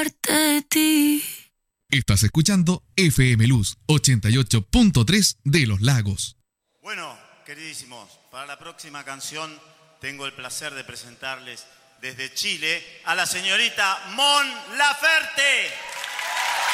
de ti. Estás escuchando FM Luz 88.3 de Los Lagos. Bueno, queridísimos, para la próxima canción tengo el placer de presentarles desde Chile a la señorita Mon Laferte.